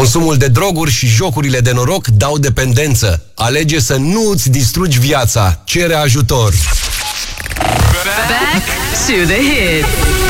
Consumul de droguri și jocurile de noroc dau dependență. Alege să nu îți distrugi viața. Cere ajutor. Back to the hits.